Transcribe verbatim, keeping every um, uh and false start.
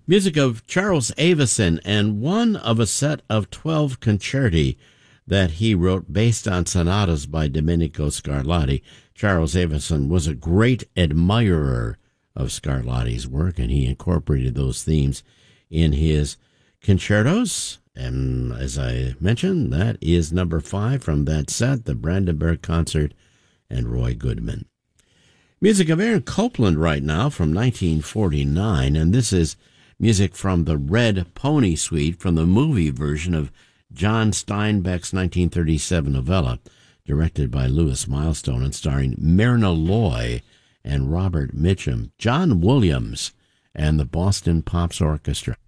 Music of Charles Avison, and one of a set of twelve concerti that he wrote based on sonatas by Domenico Scarlatti. Charles Avison was a great admirer of Scarlatti's work, and he incorporated those themes in his concertos. And as I mentioned, that is number five from that set, the Brandenburg Concert, and Roy Goodman. Music of Aaron Copland right now from nineteen forty-nine, and this is music from the Red Pony Suite from the movie version of John Steinbeck's nineteen thirty-seven novella, directed by Louis Milestone and starring Myrna Loy and Robert Mitchum, John Williams, and the Boston Pops Orchestra.